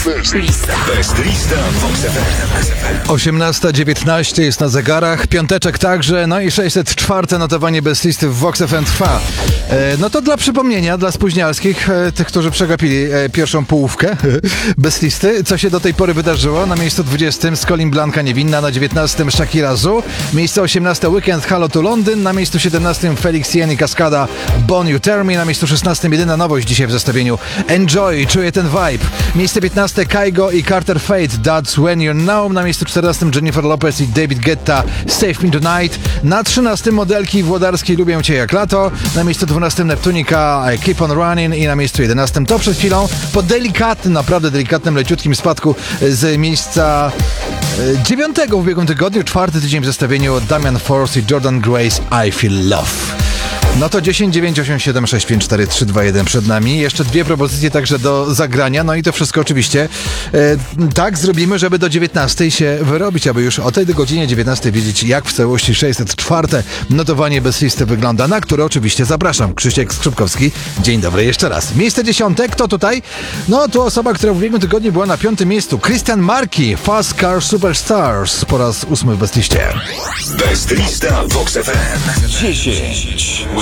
Best lista Vox FM. 18:19 jest na zegarach, piąteczek także, no i 604 notowanie Best listy w Vox FM trwa. No to dla przypomnienia, dla spóźnialskich, tych, którzy przegapili pierwszą połówkę Best listy, co się do tej pory wydarzyło. Na miejscu 20 z Colin Blanca Niewinna, na 19 Shakira Zoo, miejsce 18 Weekend Halo to Londyn, na miejscu 17 Felix Jen i Kaskada Bon You Tell Me, na miejscu 16 jedyna nowość dzisiaj w zestawieniu Enjoy, czuję ten vibe, miejsce 15 Kygo i Carter Fate, That's When You Know, na miejscu 14 Jennifer Lopez i David Guetta, Save Me Tonight, na 13 modelki włodarskie Lubię Cię Jak Lato, na miejscu 12 Neptunika Keep On Running i na miejscu 11 to przed chwilą po delikatnym, naprawdę delikatnym, leciutkim spadku z miejsca 9 w ubiegłym tygodniu, 4 tydzień w zestawieniu Damian Force i Jordan Grace I Feel Love. No to 10 9 8 7 6 5 4 3 2 1 przed nami. Jeszcze dwie propozycje także do zagrania. No i to wszystko oczywiście tak zrobimy, żeby do 19 się wyrobić, aby już o tej godzinie 19 wiedzieć, jak w całości 604 notowanie bez listy wygląda, na które oczywiście zapraszam. Krzysiek Skrzypkowski. Dzień dobry jeszcze raz. Miejsce 10. Kto tutaj? No to osoba, która w ubiegłym tygodniu była na 5. miejscu. Christian Marki, Fast Car Superstars, po raz 8 w bez liście. Best lista Vox FM. 10.